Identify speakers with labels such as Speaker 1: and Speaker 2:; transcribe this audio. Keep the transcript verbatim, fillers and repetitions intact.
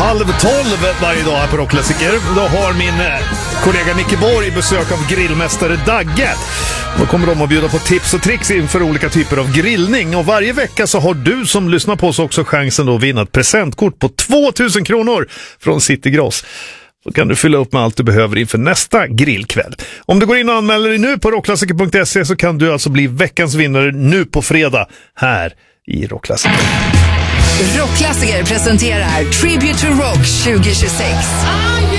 Speaker 1: halv tolv varje dag här på Rockklassiker. Då har min kollega Micke Borg besök av grillmästare Dagge. Då kommer de att bjuda på tips och tricks inför olika typer av grillning. Och varje vecka så har du som lyssnar på oss också chansen att vinna ett presentkort på tvåtusen kronor från City Gross. Så kan du fylla upp med allt du behöver inför nästa grillkväll. Om du går in och anmäler dig nu på rockklassiker punkt se så kan du alltså bli veckans vinnare nu på fredag här i Rockklassiker.
Speaker 2: Rockklassiker presenterar Tribute to Rock tjugo tjugosex.